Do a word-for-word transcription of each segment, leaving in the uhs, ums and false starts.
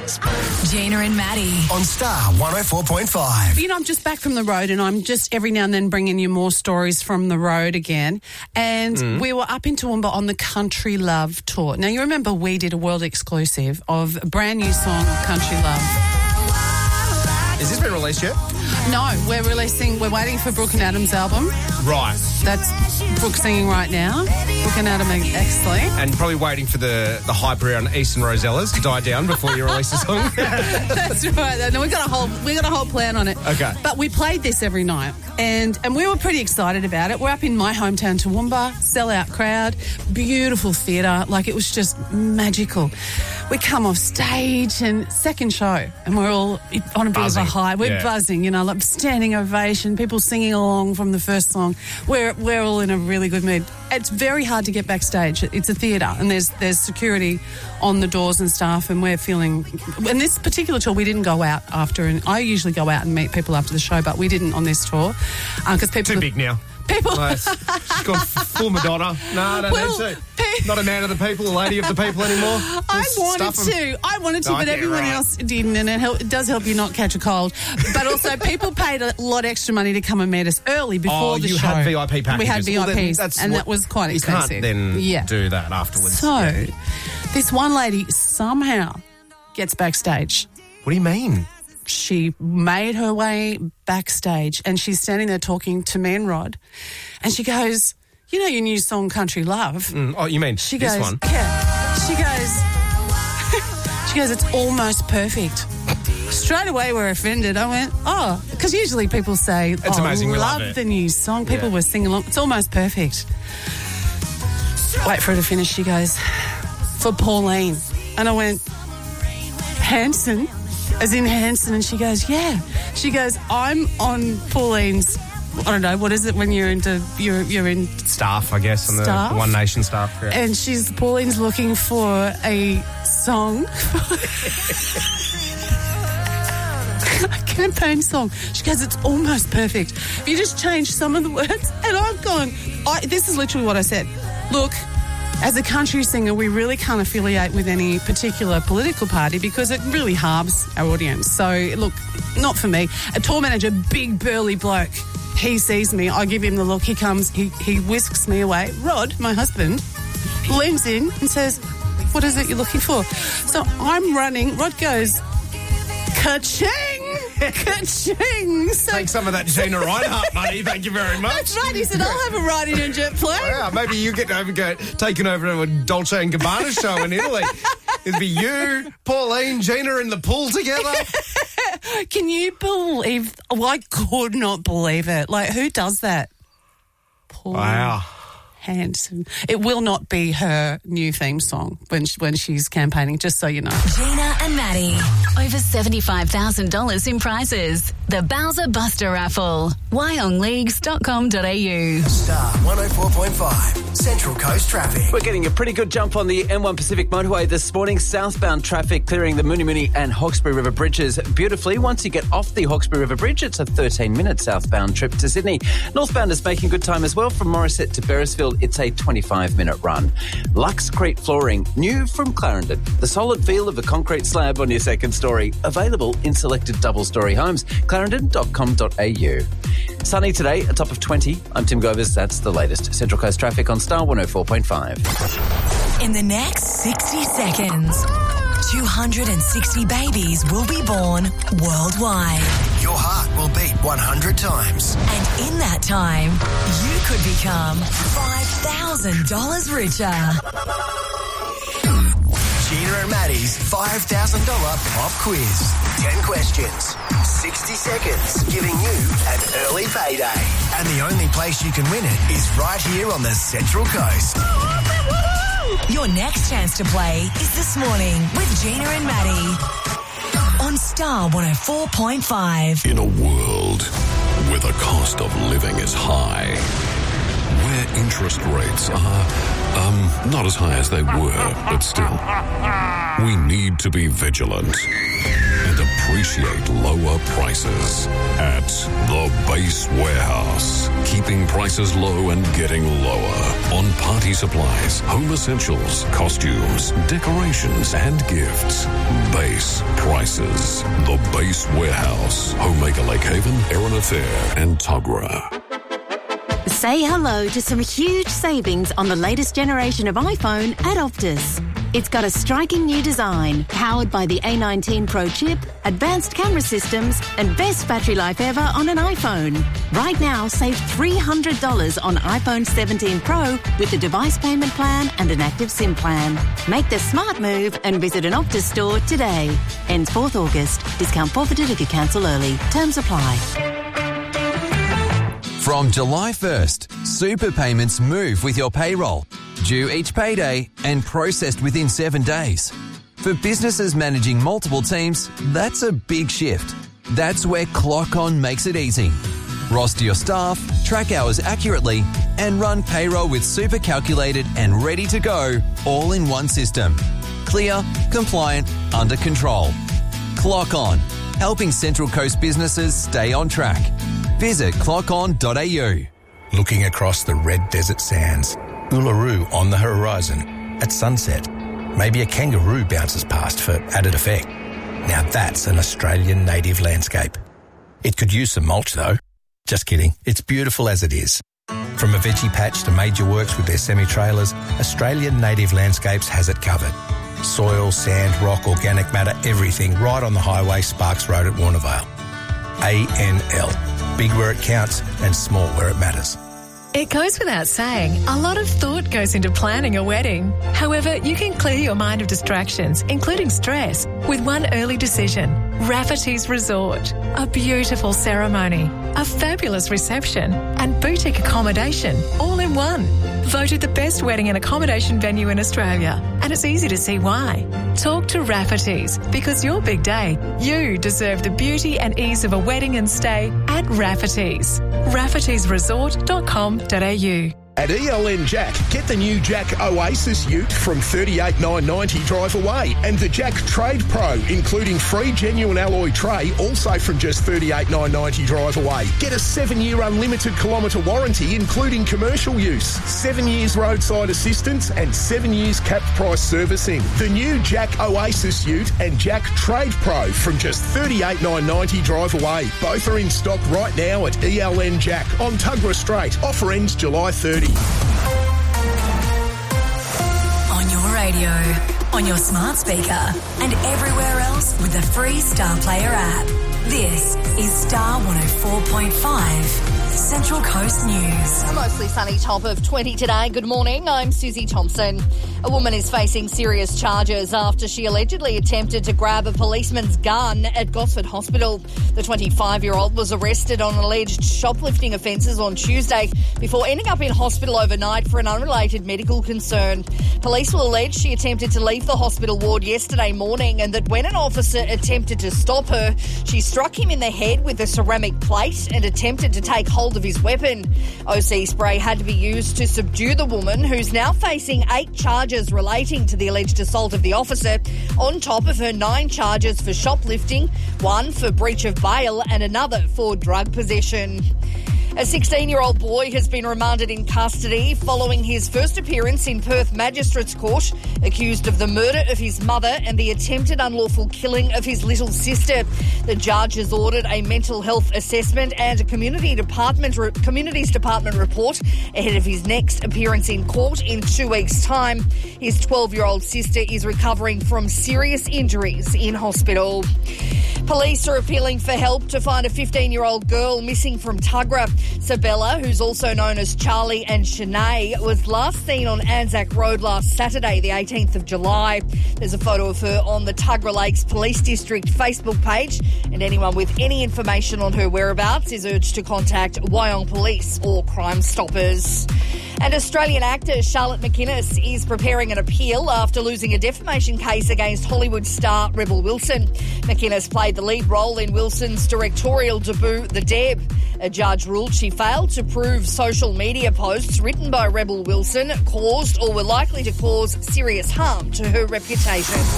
Gina and Maddie on Star one oh four point five. You know, I'm just back from the road and I'm just every now and then bringing you more stories from the road again. And mm. we were up in Toowoomba on the Country Love tour. Now, you remember we did a world exclusive of a brand new song, Country Love. Has this been released yet? No, we're releasing, we're waiting for Brooke and Adam's album. Right. That's Brooke singing right now. Brooke and Adam are excellent. And probably waiting for the, the hype around Eastern Rosellas to die down before you release the song. That's right. No, we got a whole we got a whole plan on it. Okay. But we played this every night, and and we were pretty excited about it. We're up in my hometown, Toowoomba, sellout crowd, beautiful theatre, like it was just magical. We come off stage and second show, and we're all on a bit buzzing. of a high. We're yeah. buzzing, you know, like standing ovation, people singing along from the first song. We're we're all in a really good mood. It's very hard to get backstage. It's a theatre, and there's there's security on the doors and stuff, and we're feeling. And this particular tour, we didn't go out after, and I usually go out and meet people after the show, but we didn't on this tour because uh, people too big now. People, no, she's gone full Madonna. No, I don't well, need to. Not a man of the people, a lady of the people anymore. I Just wanted to. I wanted to, no, but yeah, everyone right. else didn't, and it, help, it does help you not catch a cold. But also, people paid a lot extra money to come and meet us early before oh, the you show. had V I P packages. We had V I Ps, well, then that's and what, that was quite you expensive. You can't then yeah. do that afterwards. So, yeah. this one lady somehow gets backstage. What do you mean? She made her way backstage, and she's standing there talking to me and Rod, and she goes, "You know your new song, Country Love?" Mm, oh, you mean she this goes, one? Yeah. She goes, she goes, "It's almost perfect." Straight away, we're offended. I went, "Oh," because usually people say, "It's oh, amazing, we love, love it." the new song." People yeah. were singing along. It's almost perfect. Wait for her to finish. She goes, "For Pauline," and I went, "Hanson?" As in Hanson, and she goes, "Yeah." She goes, "I'm on Pauline's, I don't know, what is it when you're into, you're you're in staff, I guess, on the, staff? the One Nation staff." Yeah. And she's, Pauline's looking for a song, a campaign song. She goes, "It's almost perfect. If you just change some of the words," and I've gone, I, this is literally what I said. Look, as a country singer, we really can't affiliate with any particular political party because it really harms our audience. So, look, not for me. A tour manager, big burly bloke, he sees me, I give him the look, he comes, he, he whisks me away. Rod, my husband, leans in and says, "What is it you're looking for?" So I'm running. Rod goes, "Ka-ching! Ka-ching!" So, take some of that Gina Reinhardt money, thank you very much. That's right. He said, "I'll have a ride in a jet plane." Yeah, maybe you get over, go, taken over to a Dolce and Gabbana show in Italy. It'd be you, Pauline, Gina in the pool together. Can you believe? Oh, I could not believe it. Like, who does that? Pauline Wow. Hanson. It will not be her new theme song when she, when she's campaigning, just so you know. Gina and Maddie. Over seventy-five thousand dollars in prizes. The Bowser Buster Raffle. wyong leagues dot com dot a u. Star one oh four point five. Central Coast traffic. We're getting a pretty good jump on the M one Pacific motorway this morning. Southbound traffic clearing the Mooney Mooney and Hawkesbury River bridges beautifully. Once you get off the Hawkesbury River Bridge, it's a thirteen-minute southbound trip to Sydney. Northbound is making good time as well. From Morisset to Beresfield, it's a twenty-five-minute run. Luxcrete Flooring, new from Clarendon. The solid feel of a concrete slab on your second story. Available in selected double-storey homes. clarendon dot com dot a u. Sunny today, a top of twenty. I'm Tim Govers. That's the latest Central Coast traffic on Star one oh four point five. In the next sixty seconds, two hundred sixty babies will be born worldwide. Your heart will beat one hundred times. And in that time, you could become five thousand dollars richer. Gina and Maddie's five thousand dollars pop quiz. ten questions, sixty seconds, giving you an early payday. And the only place you can win it is right here on the Central Coast. Your next chance to play is this morning with Gina and Maddie on Star one oh four point five. In a world where the cost of living is high, where interest rates are, um, not as high as they were, but still, we need to be vigilant and appreciate appreciate lower prices. At The Base Warehouse, keeping prices low and getting lower on party supplies, home essentials, costumes, decorations and gifts. Base prices. The Base Warehouse, Homemaker Lake Haven, Erina Fair and Tuggerah. Say hello to some huge savings on the latest generation of iPhone at Optus. It's got a striking new design, powered by the A nineteen Pro chip, advanced camera systems, and best battery life ever on an iPhone. Right now, save three hundred dollars on iPhone seventeen Pro with a device payment plan and an active SIM plan. Make the smart move and visit an Optus store today. Ends fourth August. Discount forfeited if you cancel early. Terms apply. From July first, super payments move with your payroll, due each payday and processed within seven days. For businesses managing multiple teams, that's a big shift. That's where Clock On makes it easy. Roster your staff, track hours accurately, and run payroll with super calculated and ready to go, all in one system. Clear, compliant, under control. Clock On, helping Central Coast businesses stay on track. Visit clock on dot a u. Looking across the red desert sands, Uluru on the horizon at sunset. Maybe a kangaroo bounces past for added effect. Now that's an Australian native landscape. It could use some mulch though. Just kidding, it's beautiful as it is. From a veggie patch to major works with their semi-trailers, Australian Native Landscapes has it covered. Soil, sand, rock, organic matter, everything right on the highway Sparks Road at Warnervale. A N L. Big where it counts and small where it matters. It goes without saying, a lot of thought goes into planning a wedding. However, you can clear your mind of distractions, including stress, with one early decision. Rafferty's Resort. A beautiful ceremony, a fabulous reception, and boutique accommodation, all in one. Voted the best wedding and accommodation venue in Australia, and it's easy to see why. Talk to Rafferty's, because your big day, you deserve the beauty and ease of a wedding and stay at Rafferty's. raffertys resort dot com dot a u. At E L N Jack, get the new Jack Oasis Ute from thirty-eight thousand nine hundred ninety drive away, and the Jack Trade Pro, including free genuine alloy tray, also from just thirty-eight thousand nine hundred ninety drive away. Get a seven-year unlimited kilometre warranty, including commercial use, seven years roadside assistance, and seven years capped price servicing. The new Jack Oasis Ute and Jack Trade Pro from just thirty-eight thousand nine hundred ninety drive away. Both are in stock right now at E L N Jack on Tuggerah Strait. Offer ends July thirtieth. On your radio, on your smart speaker, and everywhere else with the free Star Player app. This is Star one oh four point five, Central Coast News. A mostly sunny top of twenty today. Good morning, I'm Susie Thompson. A woman is facing serious charges after she allegedly attempted to grab a policeman's gun at Gosford Hospital. The twenty-five-year-old was arrested on alleged shoplifting offences on Tuesday before ending up in hospital overnight for an unrelated medical concern. Police will allege she attempted to leave the hospital ward yesterday morning and that when an officer attempted to stop her, she struck him in the head with a ceramic plate and attempted to take hold of his weapon. O C spray had to be used to subdue the woman, who's now facing eight charges relating to the alleged assault of the officer, on top of her nine charges for shoplifting, one for breach of bail and another for drug possession. A sixteen-year-old boy has been remanded in custody following his first appearance in Perth Magistrates Court, accused of the murder of his mother and the attempted unlawful killing of his little sister. The judge has ordered a mental health assessment and a community department re- communities department report ahead of his next appearance in court in two weeks' time. His twelve-year-old sister is recovering from serious injuries in hospital. Police are appealing for help to find a fifteen-year-old girl missing from Tuggerah. Sabella, who's also known as Charlie and Shanae, was last seen on Anzac Road last Saturday, the eighteenth of July. There's a photo of her on the Tuggerah Lakes Police District Facebook page, and anyone with any information on her whereabouts is urged to contact Wyong Police or Crime Stoppers. And Australian actor Charlotte McInnes is preparing an appeal after losing a defamation case against Hollywood star Rebel Wilson. McInnes played the lead role in Wilson's directorial debut, The Deb. A judge ruled she failed to prove social media posts written by Rebel Wilson caused or were likely to cause serious harm to her reputation.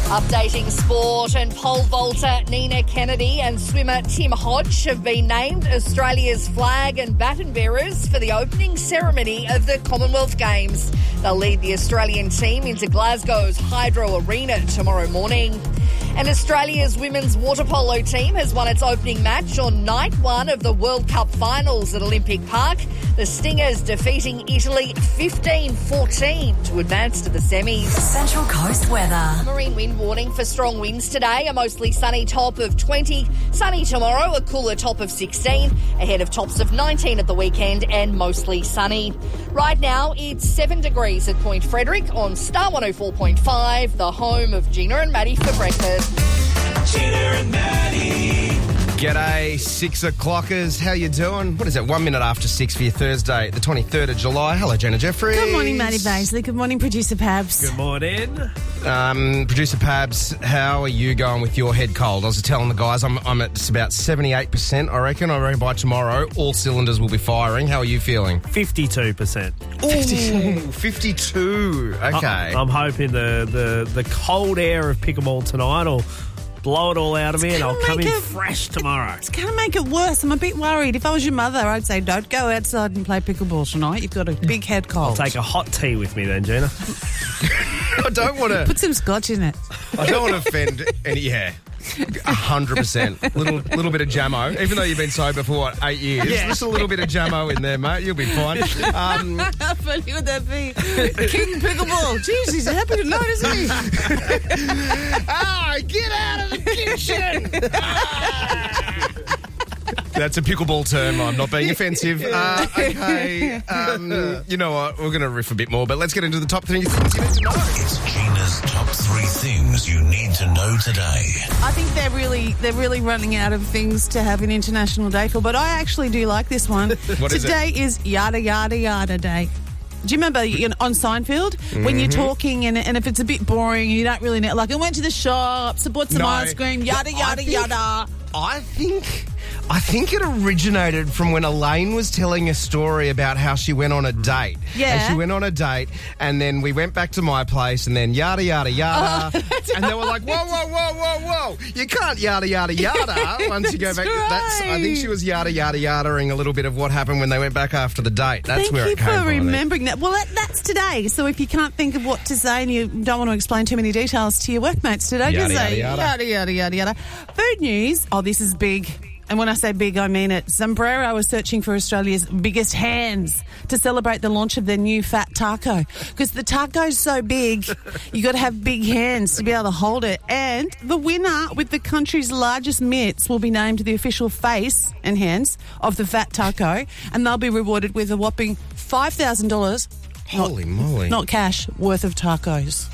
Updating sport, and pole vaulter Nina Kennedy and swimmer Tim Hodge have been named Australia's flag and baton bearers for the opening ceremony of the Commonwealth Games. They'll lead the Australian team into Glasgow's Hydro Arena tomorrow morning. And Australia's women's water polo team has won its opening match on night one of the World Cup finals at Olympic Park. The Stingers defeating Italy fifteen fourteen to advance to the semis. Central Coast weather. Marine wind warning for strong winds today. A mostly sunny top of twenty. Sunny tomorrow, a cooler top of sixteen. Ahead of tops of nineteen at the weekend and mostly sunny. Right now, it's seven degrees at Point Frederick on Star one oh four point five, the home of Gina and Maddie for breakfast. Gina and Maddie. G'day, six o'clockers. How you doing? What is it? One minute after six for your Thursday, the twenty-third of July. Hello, Jenna Jeffrey. Good morning, Maddie Baisley. Good morning, producer Pabs. Good morning. Um, producer Pabs, how are you going with your head cold? I was telling the guys I'm, I'm at about seventy-eight percent, I reckon. I reckon by tomorrow, all cylinders will be firing. How are you feeling? fifty-two percent. fifty-two. fifty-two. Okay. I, I'm hoping the, the, the cold air of Pickleball tonight will blow it all out of me and I'll come in it, fresh tomorrow. It's going to make it worse. I'm a bit worried. If I was your mother, I'd say don't go outside and play pickleball tonight. You've got a big head cold. I'll take a hot tea with me then, Gina. I don't want to... Put some scotch in it. I don't want to offend any... Yeah. A hundred percent. Little little bit of jammo. Even though you've been sober for, what, eight years? Yeah. Just a little bit of jammo in there, mate. You'll be fine. Um, How funny would that be? King Pickleball. Jeez, he's happy to notice me. Ah, get out of the kitchen! Ah. That's a pickleball term. I'm not being offensive. Uh, okay. Um, you know what? We're going to riff a bit more, but let's get into the top three things you need to know. It's Gina's top three things you need to know today. I think they're really they're really running out of things to have an International Day for, but I actually do like this one. What is Today it? is Yada Yada Yada Day. Do you remember you know, on Seinfeld when you're talking and, and if it's a bit boring, you don't really know, like I went to the shops, I bought some No. ice cream, yada Well, I yada think- yada. I think... I think it originated from when Elaine was telling a story about how she went on a date. Yeah. And she went on a date, and then we went back to my place, and then yada, yada, yada. Oh, that's and they were like, whoa, whoa, whoa, whoa, whoa. You can't yada, yada, yada once you go That's back. That's, I think she was yada, yada, yada-ing a little bit of what happened when they went back after the date. That's Thank where you it came for from. I think. remembering that. Well, that, that's today. So if you can't think of what to say and you don't want to explain too many details to your workmates today, Yada, just say yada, yada, yada, yada, yada. Food news. Oh, this is big. And when I say big, I mean it. Sombrero is searching for Australia's biggest hands to celebrate the launch of their new fat taco. Because the taco's so big, you got to have big hands to be able to hold it. And the winner with the country's largest mitts will be named the official face and hands of the fat taco. And they'll be rewarded with a whopping five thousand dollars. Holy moly. Not cash, worth of tacos.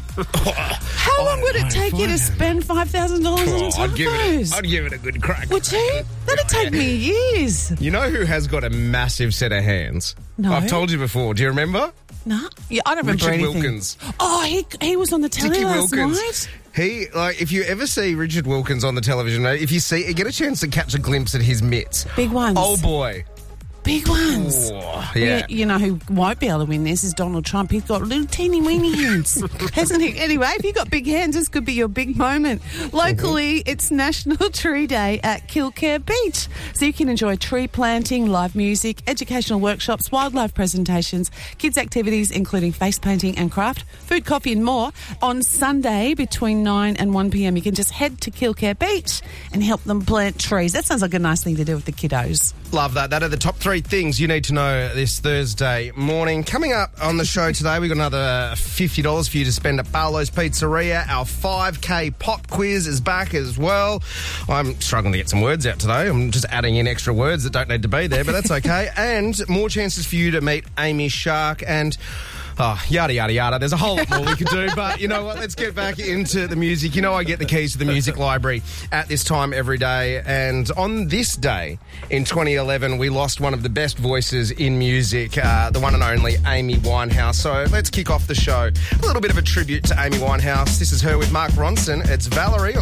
How long would it know, take you to five. spend five thousand dollars on Oh, tacos? I'd give it. I'd give it a good crack. Would you? That'd take me years. You know who has got a massive set of hands? No. I've told you before. Do you remember? No, yeah, I don't remember Richard anything. Wilkins. Oh, he he was on the telly Dickie last Wilkins. night. He, like, if you ever see Richard Wilkins on the television, if you see, get a chance to catch a glimpse at his mitts. Big ones. Oh, boy. Big ones. Oh, yeah. You, you know who won't be able to win this is Donald Trump. He's got little teeny weeny hands, hasn't he? Anyway, if you've got big hands, this could be your big moment. Locally, Mm-hmm. it's National Tree Day at Kilcare Beach. So you can enjoy tree planting, live music, educational workshops, wildlife presentations, kids' activities, including face painting and craft, food, coffee and more. On Sunday between nine and one p.m, you can just head to Kilcare Beach and help them plant trees. That sounds like a nice thing to do with the kiddos. Love that. That are the top three things you need to know this Thursday morning. Coming up on the show today, we've got another fifty dollars for you to spend at Barlow's Pizzeria. Our five K pop quiz is back as well. I'm struggling to get some words out today. I'm just adding in extra words that don't need to be there, but that's okay. And more chances for you to meet Amy Shark and... Oh, yada, yada, yada. There's a whole lot more we could do, but you know what? Let's get back into the music. You know I get the keys to the music library at this time every day, and on this day in twenty eleven, we lost one of the best voices in music, uh, the one and only Amy Winehouse. So let's kick off the show. A little bit of a tribute to Amy Winehouse. This is her with Mark Ronson. It's Valerie on